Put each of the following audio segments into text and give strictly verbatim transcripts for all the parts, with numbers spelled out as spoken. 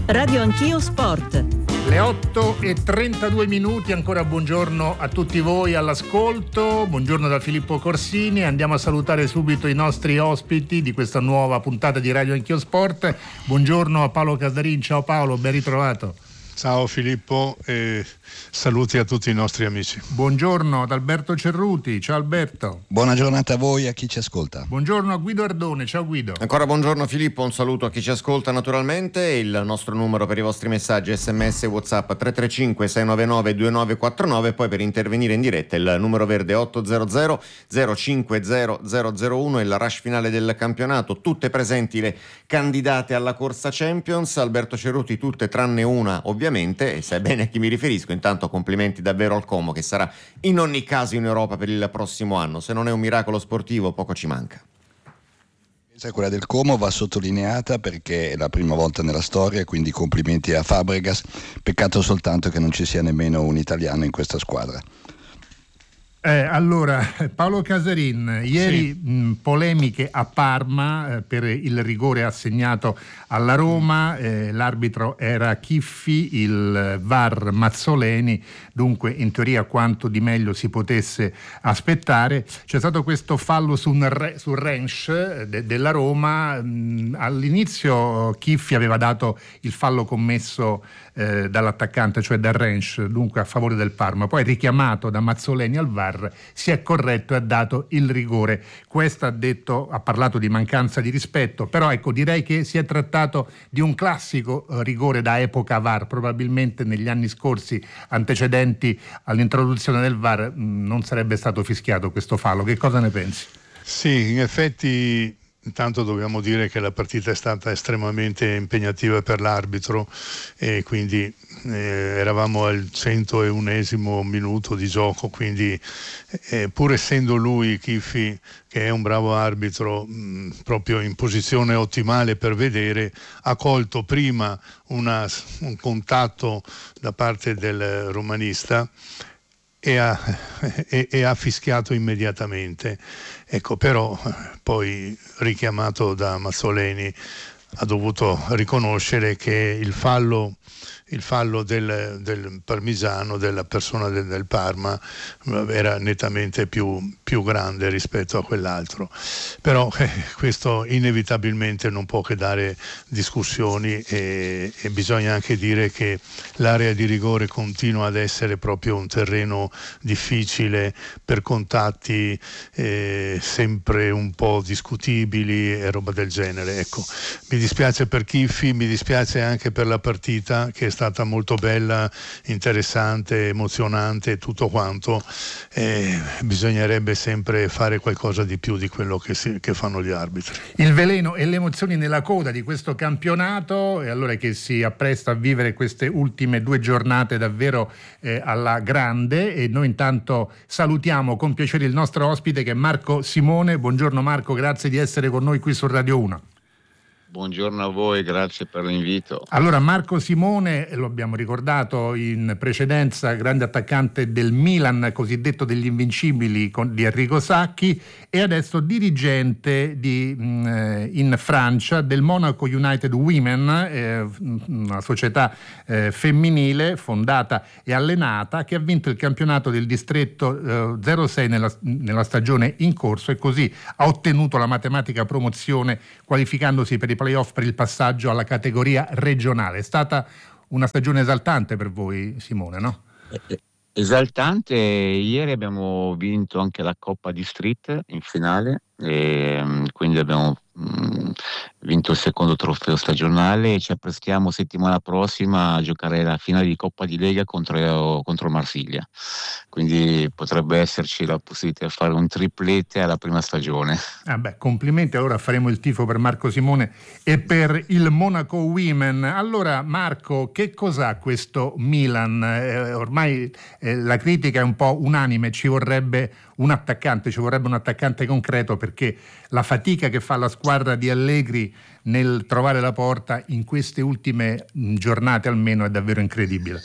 Radio Anch'io Sport. Le otto e trentadue minuti, ancora buongiorno a tutti voi all'ascolto, buongiorno da Filippo Corsini. Andiamo a salutare subito i nostri ospiti di questa nuova puntata di Radio Anch'io Sport. Buongiorno a Paolo Casarin, ciao Paolo, ben ritrovato. Ciao Filippo e saluti a tutti i nostri amici. Buongiorno ad Alberto Cerruti, ciao Alberto. Buona giornata a voi e a chi ci ascolta. Buongiorno a Guido Ardone, ciao Guido. Ancora buongiorno Filippo, un saluto a chi ci ascolta naturalmente. Il nostro numero per i vostri messaggi sms e WhatsApp tre tre cinque sei nove nove due nove quattro nove, poi per intervenire in diretta il numero verde otto zero zero zero cinque zero zero zero uno, il rush finale del campionato, tutte presenti le candidate alla corsa Champions. Alberto Cerruti tutte tranne una ovviamente, e sai bene a chi mi riferisco. Intanto complimenti davvero al Como, che sarà in ogni caso in Europa per il prossimo anno. Se non è un miracolo sportivo, poco ci manca. Quella del Como va sottolineata perché è la prima volta nella storia, quindi complimenti a Fabregas. Peccato soltanto che non ci sia nemmeno un italiano in questa squadra. Eh, allora, Paolo Casarin, ieri Sì. mh, polemiche a Parma eh, per il rigore assegnato alla Roma, eh, l'arbitro era Chiffi, il V A R Mazzoleni, dunque in teoria quanto di meglio si potesse aspettare. C'è stato questo fallo su, un re, su Rensch de, della Roma, mh, all'inizio Chiffi aveva dato il fallo commesso eh, dall'attaccante, cioè da Rensch, dunque a favore del Parma, poi richiamato da Mazzoleni al V A R, si è corretto e ha dato il rigore. Questo ha detto, ha parlato di mancanza di rispetto, però ecco, direi che si è trattato di un classico eh, rigore da epoca V A R. Probabilmente negli anni scorsi antecedenti all'introduzione del V A R mh, non sarebbe stato fischiato questo fallo. Che cosa ne pensi? Sì, in effetti intanto dobbiamo dire che la partita è stata estremamente impegnativa per l'arbitro e quindi eh, eravamo al centounesimo minuto di gioco, quindi eh, pur essendo lui, Chiffi, che è un bravo arbitro, mh, proprio in posizione ottimale per vedere, ha colto prima una, un contatto da parte del romanista E ha, e, e ha fischiato immediatamente. Ecco, però poi richiamato da Mazzoleni ha dovuto riconoscere che il fallo il fallo del, del parmigiano, della persona del, del Parma, era nettamente più, più grande rispetto a quell'altro. Però eh, questo inevitabilmente non può che dare discussioni e, e bisogna anche dire che l'area di rigore continua ad essere proprio un terreno difficile per contatti eh, sempre un po' discutibili e roba del genere. Ecco, mi dispiace per Chiffi, mi dispiace anche per la partita che è stata molto bella, interessante, emozionante, tutto quanto. Eh, bisognerebbe sempre fare qualcosa di più di quello che, si, che fanno gli arbitri. Il veleno e le emozioni nella coda di questo campionato, e allora che si appresta a vivere queste ultime due giornate davvero eh, alla grande, e noi intanto salutiamo con piacere il nostro ospite che è Marco Simone. Buongiorno Marco, grazie di essere con noi qui su Radio uno. Buongiorno a voi, grazie per l'invito. Allora, Marco Simone, lo abbiamo ricordato in precedenza, grande attaccante del Milan, cosiddetto degli invincibili con, di Enrico Sacchi, e adesso dirigente di, mh, in Francia del Monaco United Women, eh, una società eh, femminile fondata e allenata che ha vinto il campionato del distretto eh, zero sei nella, nella stagione in corso, e così ha ottenuto la matematica promozione qualificandosi per i playoff per il passaggio alla categoria regionale. È stata una stagione esaltante per voi, Simone, no? Esaltante, ieri abbiamo vinto anche la Coppa di Street in finale, e quindi abbiamo mh, vinto il secondo trofeo stagionale e ci apprestiamo settimana prossima a giocare la finale di Coppa di Lega contro, contro Marsiglia, quindi potrebbe esserci la possibilità di fare un triplete alla prima stagione. Ah beh, complimenti, allora faremo il tifo per Marco Simone e per il Monaco Women. Allora Marco, che cos'ha questo Milan? Eh, ormai eh, la critica è un po' unanime, ci vorrebbe un attaccante, ci vorrebbe un attaccante concreto, perché la fatica che fa la squadra di Allegri nel trovare la porta in queste ultime giornate almeno è davvero incredibile.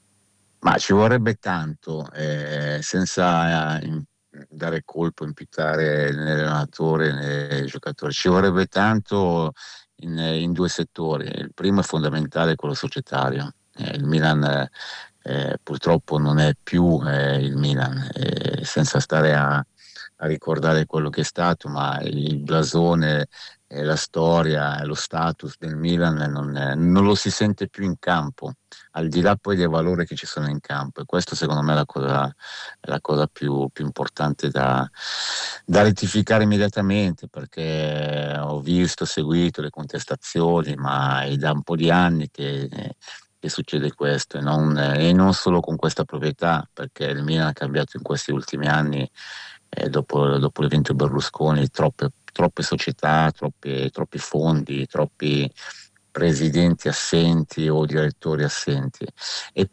Ma ci vorrebbe tanto, eh, senza eh, dare colpo, imputare l'allenatore, nei giocatori. Ci vorrebbe tanto in, in due settori. Il primo è fondamentale, quello societario. Eh, il Milan eh, purtroppo non è più eh, il Milan, eh, senza stare a, a ricordare quello che è stato, ma il blasone, eh, la storia, lo status del Milan non, è, non lo si sente più in campo, al di là poi dei valori che ci sono in campo, e questo secondo me è la cosa, è la cosa più, più importante da, da rettificare immediatamente, perché ho visto, seguito le contestazioni, ma è da un po' di anni che, che succede questo, e non, e non solo con questa proprietà, perché il Milan ha cambiato in questi ultimi anni, eh, dopo, dopo l'evento Berlusconi, troppe, troppe società, troppi, troppi fondi, troppi presidenti assenti o direttori assenti. E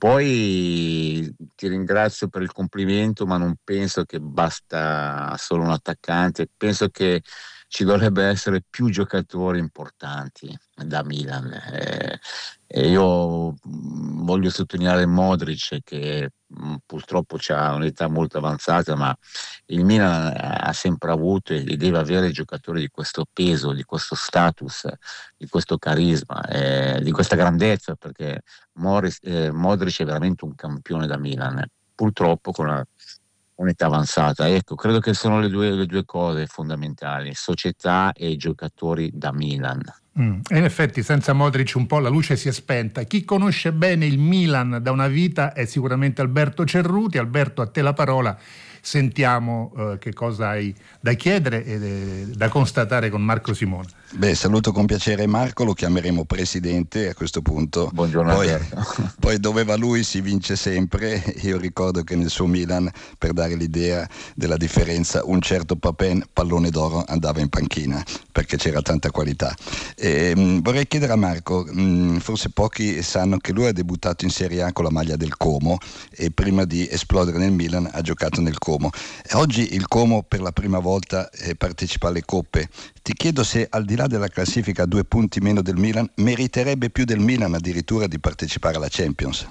poi ti ringrazio per il complimento, ma non penso che basta solo un attaccante, penso che ci dovrebbe essere più giocatori importanti da Milan. Eh, e io mh, voglio sottolineare Modric, che mh, purtroppo ha un'età molto avanzata, ma il Milan ha sempre avuto e deve avere giocatori di questo peso, di questo status, di questo carisma, eh, di questa grandezza, perché Morris, eh, Modric è veramente un campione da Milan, purtroppo con la un'età avanzata. Ecco, credo che sono le due, le due cose fondamentali: società e giocatori da Milan. Mm. E in effetti senza Modric un po' la luce si è spenta. Chi conosce bene il Milan da una vita è sicuramente Alberto Cerruti. Alberto, a te la parola. Sentiamo uh, che cosa hai da chiedere e eh, da constatare con Marco Simone. Beh, saluto con piacere Marco, lo chiameremo presidente a questo punto. Buongiorno poi, Alberto. Poi dove va lui si vince sempre. Io ricordo che nel suo Milan, per dare l'idea della differenza, un certo Papin, pallone d'oro, andava in panchina perché c'era tanta qualità. E, mh, vorrei chiedere a Marco, mh, forse pochi sanno che lui ha debuttato in Serie A con la maglia del Como e prima di esplodere nel Milan ha giocato nel Como. E oggi il Como per la prima volta eh, partecipa alle coppe. Ti chiedo se, al di là della classifica a due punti meno del Milan, meriterebbe più del Milan addirittura di partecipare alla Champions.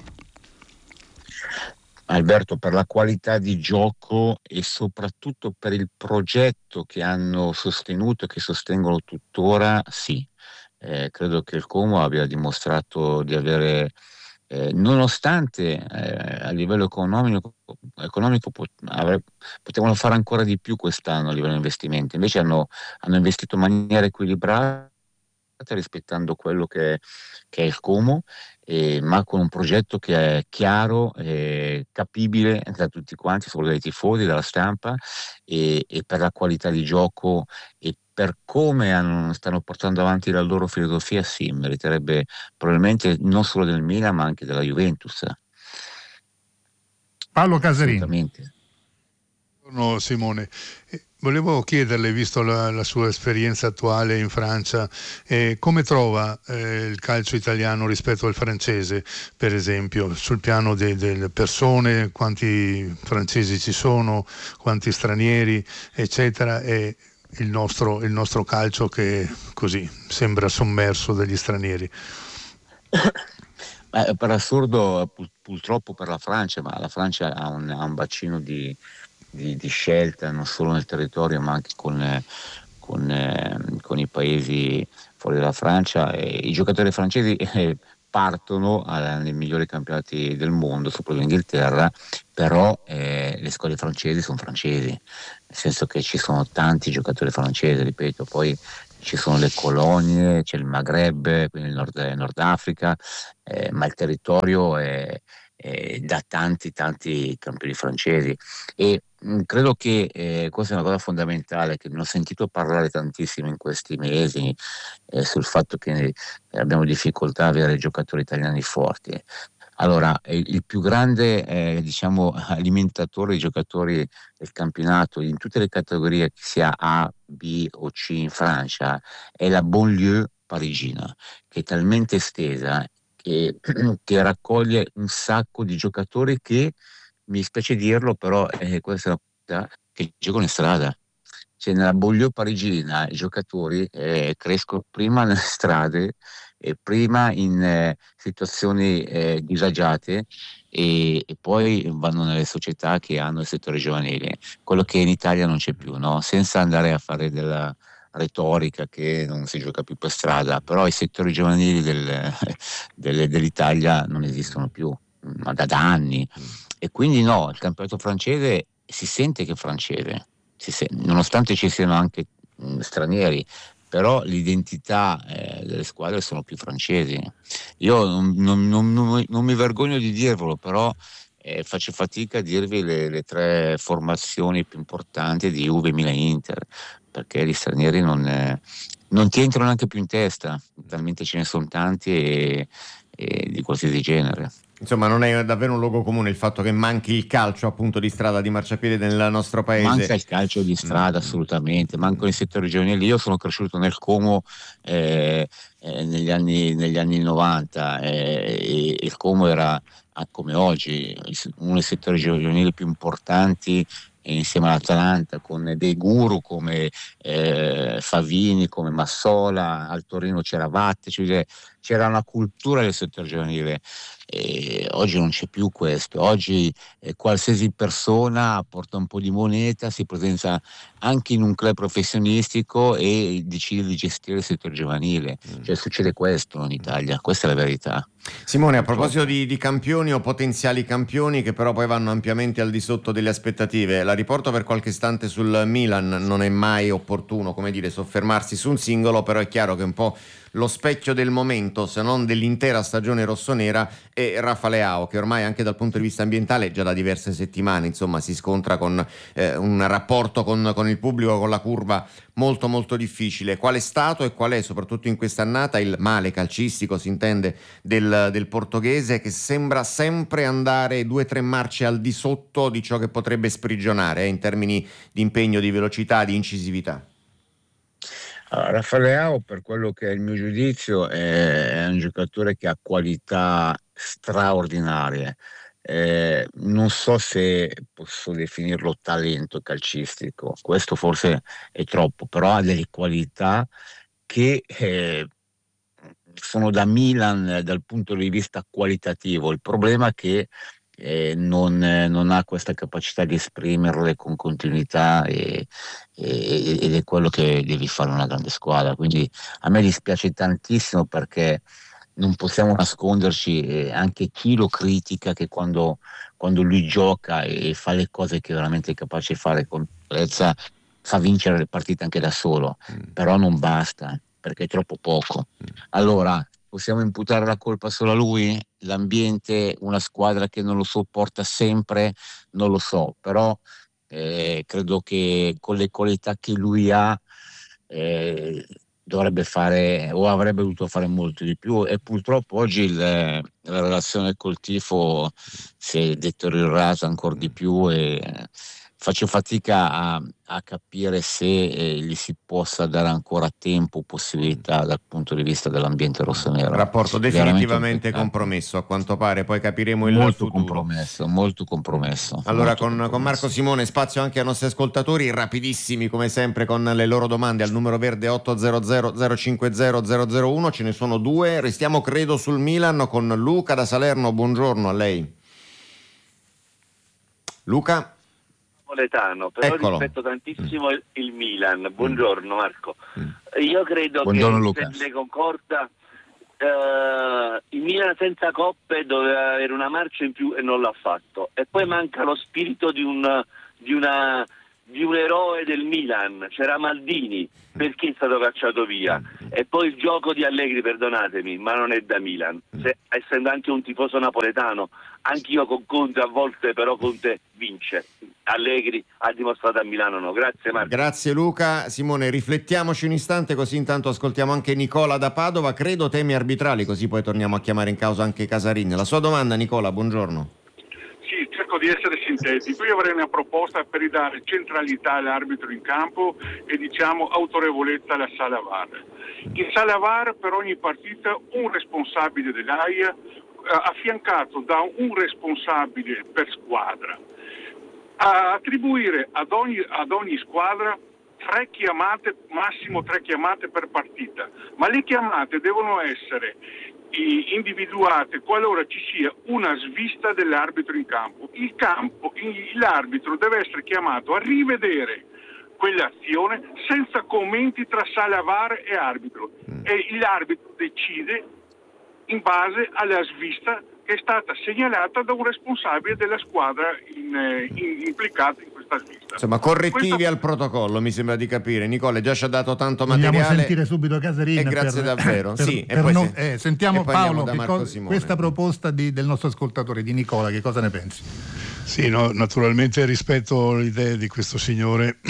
Alberto, per la qualità di gioco e soprattutto per il progetto che hanno sostenuto e che sostengono tuttora, sì. Eh, credo che il Como abbia dimostrato di avere, eh, nonostante eh, a livello economico, economico pot- avre- potevano fare ancora di più quest'anno a livello di investimenti, invece hanno, hanno investito in maniera equilibrata, rispettando quello che, che è il Como, eh, ma con un progetto che è chiaro, eh, capibile da tutti quanti, soprattutto dai tifosi, dalla stampa, e, e per la qualità di gioco e per come hanno, stanno portando avanti la loro filosofia, sì, meriterebbe probabilmente non solo del Milan ma anche della Juventus. Paolo Casarini. Assolutamente. Buongiorno Simone. Volevo chiederle, visto la, la sua esperienza attuale in Francia, eh, come trova eh, il calcio italiano rispetto al francese, per esempio, sul piano de, delle persone, quanti francesi ci sono, quanti stranieri, eccetera, e il nostro, il nostro calcio che così sembra sommerso dagli stranieri. Eh, per assurdo, pur, purtroppo per la Francia, ma la Francia ha un, ha un bacino di Di, di scelta non solo nel territorio ma anche con, eh, con, eh, con i paesi fuori dalla Francia, e i giocatori francesi eh, partono a, nei migliori campionati del mondo, soprattutto in Inghilterra, però eh, le scuole francesi sono francesi, nel senso che ci sono tanti giocatori francesi, ripeto, poi ci sono le colonie, c'è il Maghreb, quindi il Nord, Nord Africa, eh, ma il territorio è Eh, da tanti tanti campioni francesi, e mh, credo che eh, questa è una cosa fondamentale che ne ho sentito parlare tantissimo in questi mesi, eh, sul fatto che abbiamo difficoltà a avere giocatori italiani forti. Allora, eh, il più grande eh, diciamo alimentatore di giocatori del campionato in tutte le categorie, che sia A, B o C in Francia, è la banlieue parigina, che è talmente estesa che, che raccoglie un sacco di giocatori che, mi spiace dirlo, però eh, questa è una cosa che giocano in strada. Cioè, nella banlieue parigina i giocatori eh, crescono prima nelle strade e prima in eh, situazioni eh, disagiate, e, e poi vanno nelle società che hanno il settore giovanile, quello che in Italia non c'è più, no? Senza andare a fare della retorica che non si gioca più per strada, però i settori giovanili del, del, dell'Italia non esistono più, ma da, da anni, e quindi no, il campionato francese si sente che è francese, si sente, nonostante ci siano anche mh, stranieri, però l'identità eh, delle squadre sono più francesi. Io non, non, non, non, non mi vergogno di dirvelo, però eh, faccio fatica a dirvi le, le tre formazioni più importanti di Juve, Milan, Inter, perché gli stranieri non, eh, non ti entrano neanche più in testa, talmente ce ne sono tanti e, e di qualsiasi genere. Insomma, non è davvero un luogo comune il fatto che manchi il calcio appunto di strada di marciapiede nel nostro paese. Manca il calcio di strada, assolutamente, mancano i settori giovanili. Io sono cresciuto nel Como eh, eh, negli anni negli anni novanta eh, e il Como era, come oggi, uno dei settori giovanili più importanti, insieme all'Atalanta, con dei guru come eh, Favini, come Massola. Al Torino c'era Vatte, cioè c'era una cultura del settore giovanile. E oggi non c'è più questo. Oggi eh, qualsiasi persona porta un po' di moneta, si presenta anche in un club professionistico e decide di gestire il settore giovanile. Mm. Cioè succede questo in Italia, questa è la verità. Simone, a proposito di, di campioni o potenziali campioni che però poi vanno ampiamente al di sotto delle aspettative, la riporto per qualche istante sul Milan. Non è mai opportuno, come dire, soffermarsi su un singolo, però è chiaro che un po' lo specchio del momento, se non dell'intera stagione rossonera, è Rafa Leao, che ormai anche dal punto di vista ambientale già da diverse settimane insomma si scontra con eh, un rapporto con, con il pubblico, con la curva molto molto difficile. Qual è stato e qual è soprattutto in quest'annata il male calcistico, si intende, del, del portoghese, che sembra sempre andare due o tre marce al di sotto di ciò che potrebbe sprigionare eh, in termini di impegno, di velocità, di incisività? Allora, Rafa Leao, per quello che è il mio giudizio, è, è un giocatore che ha qualità straordinarie. Eh, non so se posso definirlo talento calcistico, questo forse è troppo, però ha delle qualità che eh, sono da Milan dal punto di vista qualitativo. Il problema è che eh, non, eh, non ha questa capacità di esprimerle con continuità e, e, ed è quello che devi fare una grande squadra. Quindi a me dispiace tantissimo, perché non possiamo nasconderci, eh, anche chi lo critica, che quando, quando lui gioca e fa le cose che veramente è capace di fare con chiarezza, fa vincere le partite anche da solo, mm. però non basta, perché è troppo poco. Allora, possiamo imputare la colpa solo a lui? L'ambiente, una squadra che non lo sopporta sempre? Non lo so, però eh, credo che con le qualità che lui ha eh, dovrebbe fare, o avrebbe dovuto fare molto di più, e purtroppo oggi il, la relazione col tifo si è deteriorata ancora di più e faccio fatica a, a capire se eh, gli si possa dare ancora tempo, possibilità dal punto di vista dell'ambiente rossonero. Rapporto definitivamente compromesso, a quanto pare, poi capiremo il molto futuro. Compromesso, molto compromesso. Allora molto con, compromesso. con Marco Simone spazio anche ai nostri ascoltatori, rapidissimi come sempre con le loro domande al numero verde otto zero zero zero cinque zero zero zero uno, ce ne sono due. Restiamo credo sul Milan con Luca da Salerno, buongiorno a lei. Luca? Napoletano, però Eccolo. rispetto tantissimo il, il Milan. Buongiorno Marco. Mm. Io credo Buongiorno, che Luca. se ne concorda eh, il Milan senza coppe doveva avere una marcia in più e non l'ha fatto, e poi manca lo spirito di un di una di un eroe del Milan. C'era Maldini, perché è stato cacciato via, e poi il gioco di Allegri, perdonatemi, ma non è da Milan. Se, essendo anche un tifoso napoletano, anch'io con Conte a volte, però Conte vince. Allegri ha dimostrato a Milano no. Grazie Marco. Grazie Luca. Simone, riflettiamoci un istante, così intanto ascoltiamo anche Nicola da Padova. Credo temi arbitrali, così poi torniamo a chiamare in causa anche Casarin. La sua domanda, Nicola, buongiorno. Sì, cerco di essere sintetico. Io avrei una proposta per ridare centralità all'arbitro in campo e diciamo autorevolezza alla sala V A R. In sala V A R per ogni partita un responsabile dell'A I A eh, affiancato da un responsabile per squadra. A attribuire ad ogni, ad ogni squadra tre chiamate, massimo tre chiamate per partita, ma le chiamate devono essere individuate qualora ci sia una svista dell'arbitro in campo. Il campo, l'arbitro deve essere chiamato a rivedere quell'azione senza commenti tra sala V A R e arbitro, mm. e l'arbitro decide in base alla svista che è stata segnalata da un responsabile della squadra in, in, implicata in questa svista. Insomma, correttivi Questo... al protocollo, mi sembra di capire. Nicole già ci ha dato tanto Vogliamo materiale. sentire subito Casarin. E grazie per, davvero. Per, sì, per e poi no, se... eh, sentiamo e poi Paolo, da che Marco cosa, Simone. questa proposta di, del nostro ascoltatore, di Nicola, che cosa ne pensi? Sì, no, naturalmente rispetto l'idea di questo signore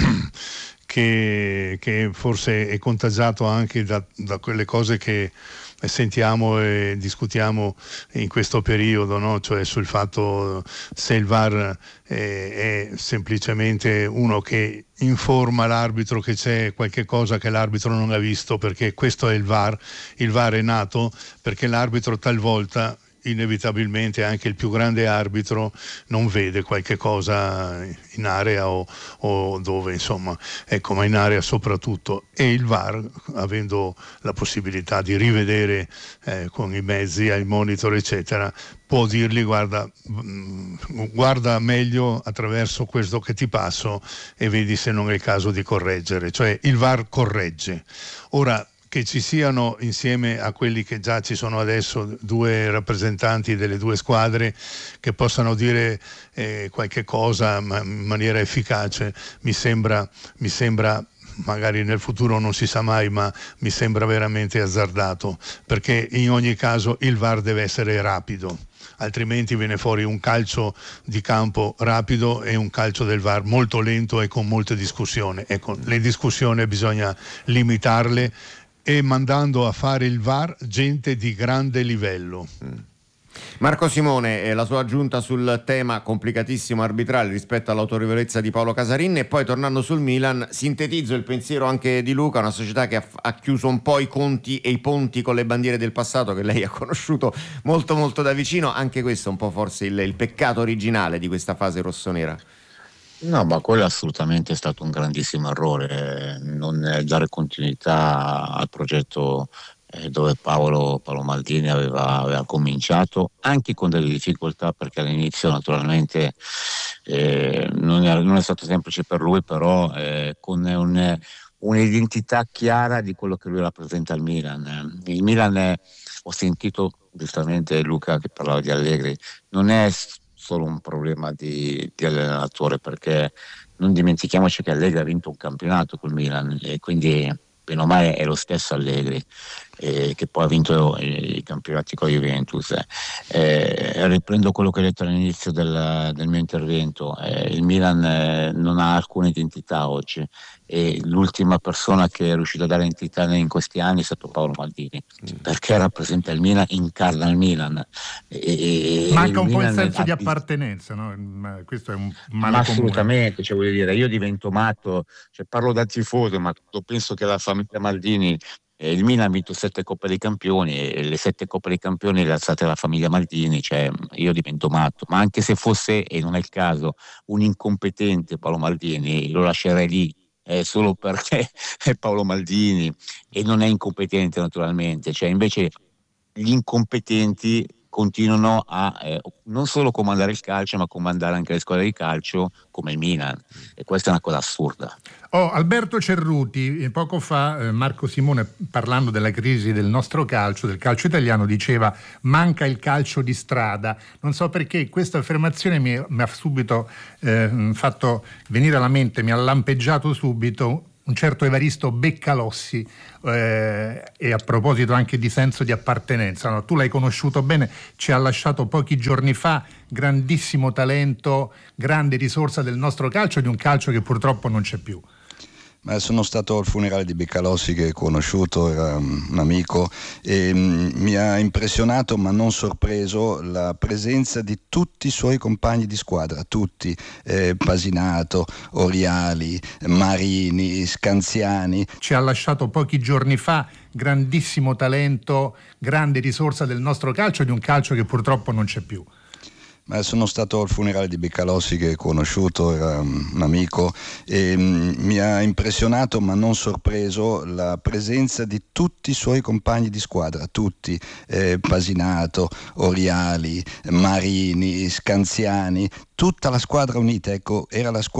che, che forse è contagiato anche da, da quelle cose che sentiamo e discutiamo in questo periodo, no? Cioè sul fatto se il V A R è, è semplicemente uno che informa l'arbitro che c'è qualche cosa che l'arbitro non ha visto, perché questo è il V A R. Il V A R è nato perché l'arbitro talvolta, inevitabilmente anche il più grande arbitro, non vede qualche cosa in area o, o dove, insomma, ecco, ma in area soprattutto, e il V A R, avendo la possibilità di rivedere eh, con i mezzi, ai monitor eccetera, può dirgli guarda, guarda meglio attraverso questo che ti passo e vedi se non è il caso di correggere, cioè il V A R corregge. Ora, che ci siano, insieme a quelli che già ci sono adesso, due rappresentanti delle due squadre che possano dire eh, qualche cosa ma in maniera efficace, mi sembra, mi sembra, magari nel futuro non si sa mai, ma mi sembra veramente azzardato, perché in ogni caso il V A R deve essere rapido, altrimenti viene fuori un calcio di campo rapido e un calcio del V A R molto lento e con molte discussioni. Ecco, le discussioni bisogna limitarle, e mandando a fare il V A R gente di grande livello. Mm. Marco Simone, eh, la sua aggiunta sul tema complicatissimo arbitrale rispetto all'autorevolezza di Paolo Casarin, e poi tornando sul Milan sintetizzo il pensiero anche di Luca, una società che ha, ha chiuso un po' i conti e i ponti con le bandiere del passato che lei ha conosciuto molto molto da vicino. Anche questo è un po' forse il, il peccato originale di questa fase rossonera. No, ma quello assolutamente è stato un grandissimo errore, non dare continuità al progetto eh, dove Paolo, Paolo Maldini aveva, aveva cominciato, anche con delle difficoltà, perché all'inizio naturalmente eh, non, è, non è stato semplice per lui, però eh, con un, un'identità chiara di quello che lui rappresenta al Milan. Il Milan è, ho sentito giustamente Luca che parlava di Allegri, non è solo un problema di, di allenatore, perché non dimentichiamoci che Allegri ha vinto un campionato col Milan e quindi bene o male è lo stesso Allegri eh, che poi ha vinto i, i campionati con la Juventus. Eh, riprendo quello che ho detto all'inizio del, del mio intervento, eh, il Milan eh, non ha alcuna identità oggi e l'ultima persona che è riuscita a dare identità in questi anni è stato Paolo Maldini, mm. perché rappresenta il Milan, incarna il Milan. E, Manca il un Milan po' il senso ha... di appartenenza, no? Questo è un male ma comune. assolutamente, cioè, voglio dire, io divento matto, cioè, parlo da tifoso, ma penso che la famiglia Maldini, eh, il Milan ha vinto sette Coppe dei Campioni e le sette Coppe dei Campioni le ha alzate la famiglia Maldini, cioè io divento matto, ma anche se fosse, e non è il caso, un incompetente Paolo Maldini, lo lascerei lì. Eh, solo perché è Paolo Maldini e non è incompetente naturalmente, cioè invece gli incompetenti continuano a eh, non solo comandare il calcio ma comandare anche le squadre di calcio come il Milan, e questa è una cosa assurda. Oh, Alberto Cerruti, poco fa eh, Marco Simone, parlando della crisi del nostro calcio, del calcio italiano, diceva manca il calcio di strada. Non so perché questa affermazione mi, mi ha subito eh, fatto venire alla mente, mi ha lampeggiato subito un certo Evaristo Beccalossi, eh, e a proposito anche di senso di appartenenza, no? Tu l'hai conosciuto bene, ci ha lasciato pochi giorni fa, grandissimo talento, grande risorsa del nostro calcio, di un calcio che purtroppo non c'è più. Ma sono stato al funerale di Beccalossi, che ho conosciuto, era un amico, e mh, mi ha impressionato ma non sorpreso la presenza di tutti i suoi compagni di squadra, tutti, eh, Pasinato, Oriali, Marini, Scanziani. Ci ha lasciato pochi giorni fa, grandissimo talento, grande risorsa del nostro calcio, di un calcio che purtroppo non c'è più. Ma sono stato al funerale di Beccalossi, che ho conosciuto, era un amico, e mh, mi ha impressionato ma non sorpreso la presenza di tutti i suoi compagni di squadra, tutti, eh, Pasinato, Oriali, Marini, Scanziani, tutta la squadra unita, ecco, era la squadra